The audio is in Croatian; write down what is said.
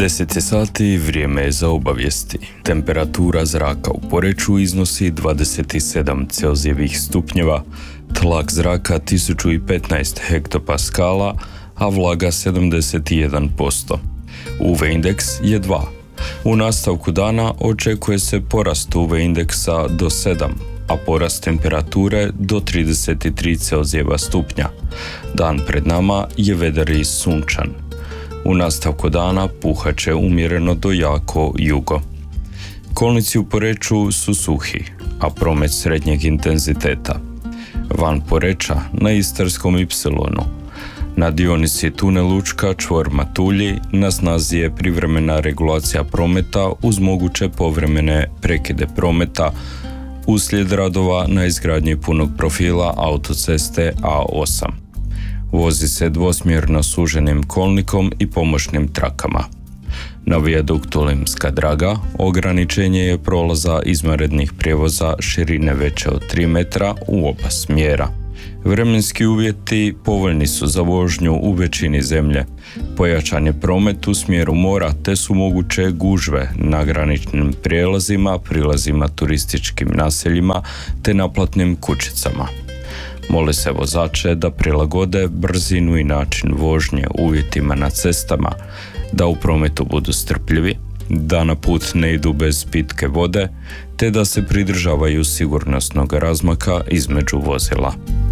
10 je sati, vrijeme je za obavijesti. Temperatura zraka u Poreču iznosi 27 Celzijevih stupnjeva, tlak zraka 1015 hektopaskala, a vlaga 71%. UV indeks je 2. U nastavku dana očekuje se porast UV indeksa do 7, a porast temperature do 33 Celzijeva stupnja. Dan pred nama je vedar i sunčan. U nastavku dana puhat će umjereno do jako jugo. Kolnici u Poreču su suhi, a promet srednjeg intenziteta. Van Poreča na Istarskom Ipsilonu. Na dionici tunel Učka čvor Matulji na snazi je privremena regulacija prometa uz moguće povremene prekide prometa uslijed radova na izgradnji punog profila autoceste A8. Vozi se dvosmjerno suženim kolnikom i pomoćnim trakama. Na vijaduktu Limska Draga ograničenje je prolaza izvanrednih prijevoza širine veće od 3 metra u oba smjera. Vremenski uvjeti povoljni su za vožnju u većini zemlje. Pojačan je promet u smjeru mora te su moguće gužve na graničnim prijelazima, prilazima turističkim naseljima te naplatnim kućicama. Moli se vozače da prilagode brzinu i način vožnje uvjetima na cestama, da u prometu budu strpljivi, da na put ne idu bez pitke vode, te da se pridržavaju sigurnosnog razmaka između vozila.